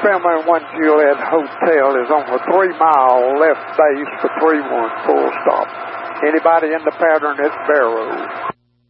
1 Juliet Hotel is on the 3-mile left base for 31 full stop. Anybody in the pattern, it's Barrow.